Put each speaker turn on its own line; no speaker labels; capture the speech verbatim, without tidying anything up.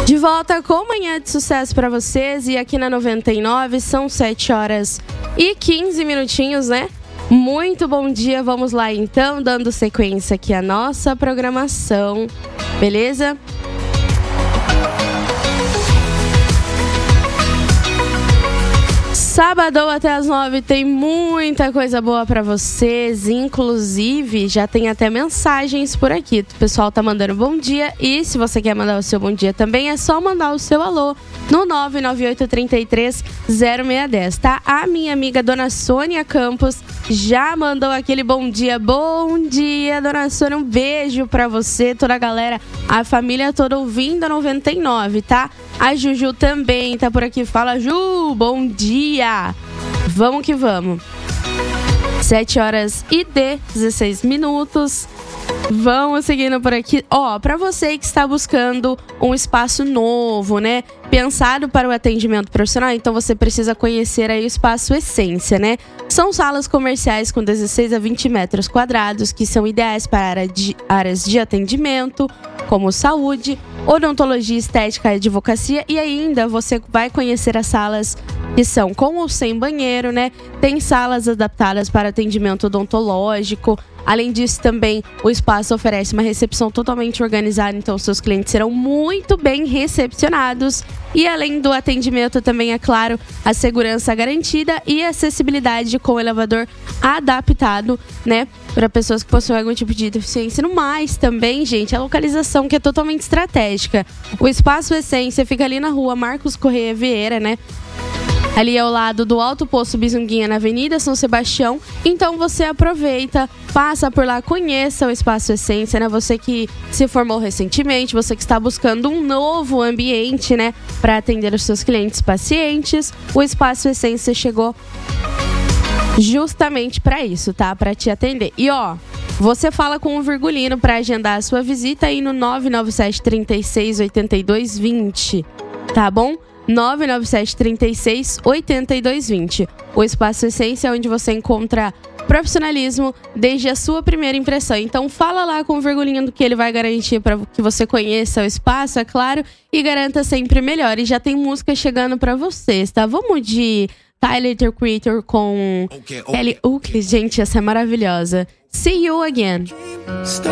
De volta com Manhã de Sucesso para vocês, e aqui na noventa e nove são sete horas e quinze minutinhos, né? Muito bom dia, vamos lá então, dando sequência aqui à nossa programação, beleza? Sábado até as nove tem muita coisa boa pra vocês, inclusive já tem até mensagens por aqui. O pessoal tá mandando bom dia, e se você quer mandar o seu bom dia também, é só mandar o seu alô no nove nove oito três três zero seis um zero, tá? A minha amiga Dona Sônia Campos já mandou aquele bom dia. Bom dia, Dona Sônia, um beijo pra você, toda a galera, a família toda ouvindo a noventa e nove, tá? A Juju também tá por aqui, fala Ju, bom dia! Vamos que vamos. sete horas e dezesseis minutos. Vamos seguindo por aqui. Ó, pra você que está buscando um espaço novo, né? Pensado para o atendimento profissional, então você precisa conhecer aí o Espaço Essência, né? São salas comerciais com dezesseis a vinte metros quadrados que são ideais para áreas de atendimento, como saúde, odontologia, estética e advocacia. E ainda você vai conhecer as salas que são com ou sem banheiro, né? Tem salas adaptadas para atendimento odontológico. Além disso, também o espaço oferece uma recepção totalmente organizada, então seus clientes serão muito bem recepcionados. E além do atendimento também, é claro, a segurança garantida e acessibilidade com o elevador adaptado, né, para pessoas que possuem algum tipo de deficiência. No mais, também, gente, a localização que é totalmente estratégica. O Espaço Essência fica ali na rua Marcos Correia Vieira, né? Ali ao lado do Alto Poço Bizunguinha, na Avenida São Sebastião. Então você aproveita, passa por lá, conheça o Espaço Essência, né? Você que se formou recentemente, você que está buscando um novo ambiente, né, para atender os seus clientes pacientes. O Espaço Essência chegou justamente para isso, tá? Para te atender. E ó, você fala com o Virgulino para agendar a sua visita aí no nove nove sete três seis oito dois dois zero, tá bom? nove nove sete três seis oito dois dois zero. O Espaço Essência é onde você encontra profissionalismo desde a sua primeira impressão. Então fala lá com o Virgulino que ele vai garantir para que você conheça o espaço, é claro, e garanta sempre melhor. E já tem música chegando para vocês, tá? Vamos de Tyler, The Creator com okay, okay, Kelly Oakley. Gente, essa é maravilhosa. See You Again.